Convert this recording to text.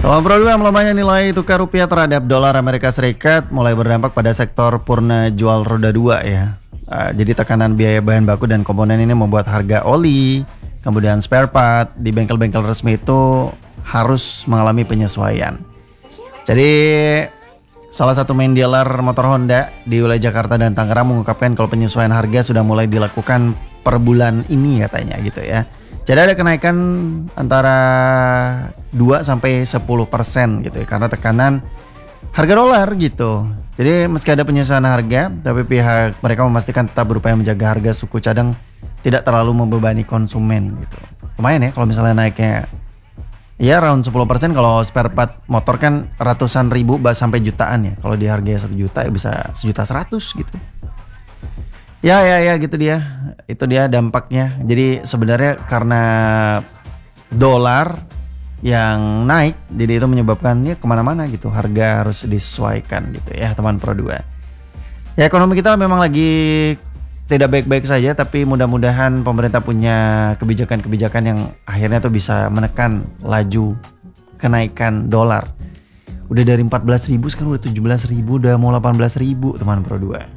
Teman Pro 2, melemahnya nilai tukar rupiah terhadap dolar Amerika Serikat mulai berdampak pada sektor purna jual roda 2 ya. Jadi tekanan biaya bahan baku dan komponen ini membuat harga oli, kemudian spare part di bengkel-bengkel resmi itu harus mengalami penyesuaian. Jadi salah satu main dealer motor Honda di wilayah Jakarta dan Tangerang mengungkapkan kalau penyesuaian harga sudah mulai dilakukan per bulan ini katanya gitu ya. Jadi ada kenaikan antara 2 sampai 10% gitu ya karena tekanan harga dolar gitu. Jadi meski ada penyesuaian harga, tapi pihak mereka memastikan tetap berupaya menjaga harga suku cadang tidak terlalu membebani konsumen gitu. Lumayan ya kalau misalnya naiknya ya round 10%. Kalau spare part motor kan ratusan ribu sampai jutaan ya. Kalau di harganya 1 juta ya bisa 1.100.000 gitu. Ya gitu dia. Itu dia dampaknya. Jadi sebenarnya karena dolar yang naik, jadi itu menyebabkan ya kemana-mana gitu. Harga harus disesuaikan gitu ya teman Pro 2. Ya ekonomi kita memang lagi tidak baik-baik saja, tapi mudah-mudahan pemerintah punya kebijakan-kebijakan yang akhirnya tuh bisa menekan laju kenaikan dolar. Udah dari 14.000 sekarang udah 17.000, udah mau 18.000 teman Pro 2.